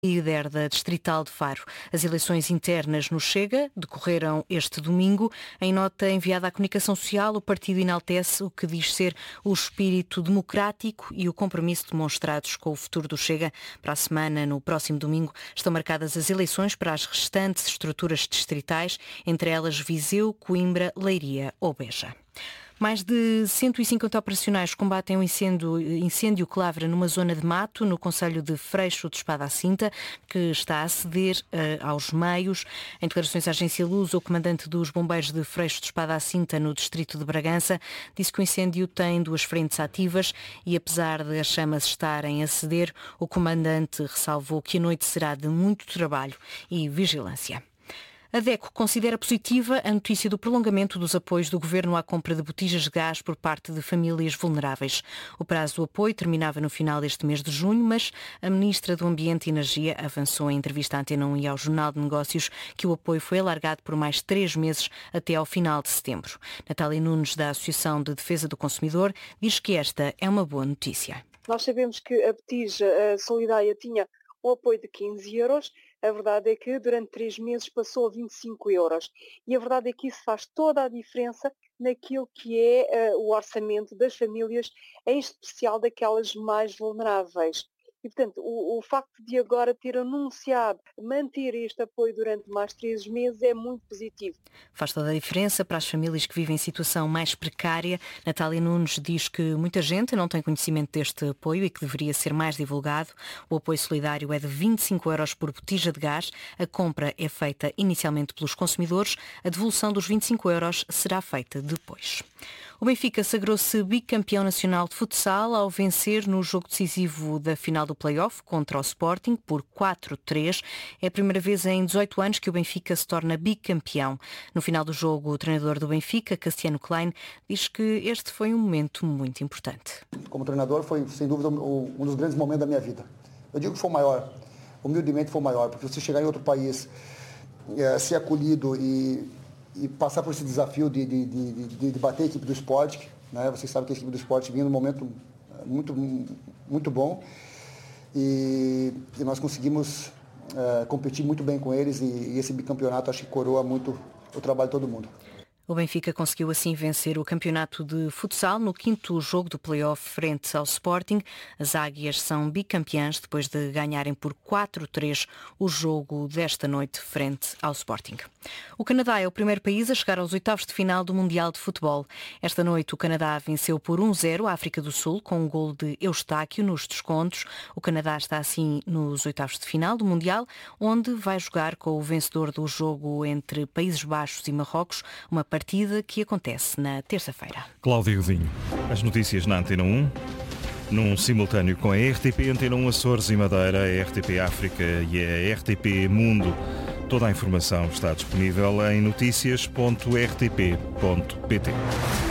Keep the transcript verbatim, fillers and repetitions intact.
líder da Distrital de Faro. As eleições internas no Chega decorreram este domingo. Em nota enviada à comunicação social, o partido enaltece o que diz ser o espírito democrático e o compromisso demonstrados com o futuro do Chega. Para a semana, no próximo domingo, estão marcadas as eleições para as restantes estruturas distritais, entre elas Viseu, Coimbra, Leiria ou Beja. Mais de cento e cinquenta operacionais combatem um incêndio, incêndio que lavra numa zona de mato no concelho de Freixo de Espada à Cinta, que está a ceder uh, aos meios. Em declarações à agência Luz, o comandante dos bombeiros de Freixo de Espada à Cinta, no distrito de Bragança, disse que o incêndio tem duas frentes ativas e, apesar de as chamas estarem a ceder, o comandante ressalvou que a noite será de muito trabalho e vigilância. A DECO considera positiva a notícia do prolongamento dos apoios do Governo à compra de botijas de gás por parte de famílias vulneráveis. O prazo do apoio terminava no final deste mês de junho, mas a Ministra do Ambiente e Energia avançou em entrevista à Antena um e ao Jornal de Negócios que o apoio foi alargado por mais três meses até ao final de setembro. Natália Nunes, da Associação de Defesa do Consumidor, diz que esta é uma boa notícia. Nós sabemos que a botija solidária tinha um apoio de quinze euros. A verdade é que durante três meses passou a vinte e cinco euros. E a verdade é que isso faz toda a diferença naquilo que é uh, o orçamento das famílias, em especial daquelas mais vulneráveis. E, portanto, o, o facto de agora ter anunciado manter este apoio durante mais três meses é muito positivo. Faz toda a diferença para as famílias que vivem em situação mais precária. Natália Nunes diz que muita gente não tem conhecimento deste apoio e que deveria ser mais divulgado. O apoio solidário é de vinte e cinco euros por botija de gás. A compra é feita inicialmente pelos consumidores. A devolução dos vinte e cinco euros será feita depois. O Benfica sagrou-se bicampeão nacional de futsal ao vencer no jogo decisivo da final do play-off contra o Sporting por quatro a três. É a primeira vez em dezoito anos que o Benfica se torna bicampeão. No final do jogo, o treinador do Benfica, Cassiano Klein, diz que este foi um momento muito importante. Como treinador foi, sem dúvida, um dos grandes momentos da minha vida. Eu digo que foi o maior, humildemente foi o maior, porque você chegar em outro país, é, ser acolhido e... e passar por esse desafio de, de, de, de, de bater a equipe do Sport, né? Vocês sabem que a equipe do Sport vinha num momento muito, muito bom e, e nós conseguimos uh, competir muito bem com eles e, e esse bicampeonato acho que coroa muito o trabalho de todo mundo. O Benfica conseguiu assim vencer o campeonato de futsal no quinto jogo do play-off frente ao Sporting. As Águias são bicampeãs depois de ganharem por quatro a três o jogo desta noite frente ao Sporting. O Canadá é o primeiro país a chegar aos oitavos de final do Mundial de Futebol. Esta noite o Canadá venceu por um a zero a África do Sul com um gol de Eustáquio nos descontos. O Canadá está assim nos oitavos de final do Mundial, onde vai jogar com o vencedor do jogo entre Países Baixos e Marrocos, uma partida que acontece na terça-feira. Cláudio Godinho, as notícias na Antena um, num simultâneo com a R T P Antena um Açores e Madeira, a R T P África e a R T P Mundo. Toda a informação está disponível em noticias ponto r t p ponto p t.